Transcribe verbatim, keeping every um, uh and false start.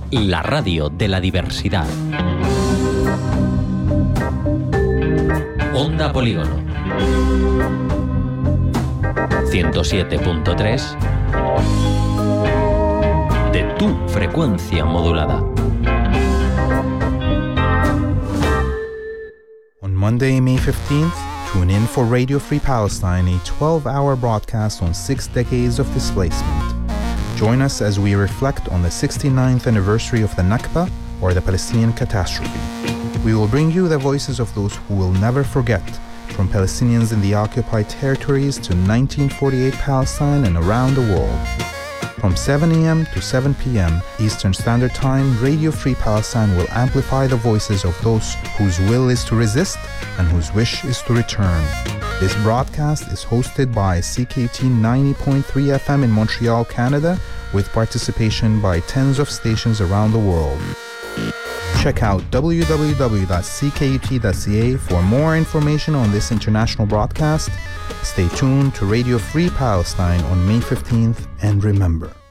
la radio de la diversidad. Onda Polígono ciento siete punto tres de tu frecuencia modulada. On Monday, May fifteenth, tune in for Radio Free Palestine, a twelve-hour broadcast on six decades of displacement. Join us as we reflect on the sixty-ninth anniversary of the Nakba, or the Palestinian catastrophe. We will bring you the voices of those who will never forget, from Palestinians in the occupied territories to nineteen forty-eight Palestine and around the world. From seven a.m. to seven p.m. Eastern Standard Time, Radio Free Palestine will amplify the voices of those whose will is to resist and whose wish is to return. This broadcast is hosted by C K T ninety point three F M in Montreal, Canada, with participation by tens of stations around the world. Check out w w w dot c k u t dot c a for more information on this international broadcast. Stay tuned to Radio Free Palestine on May fifteenth, and remember,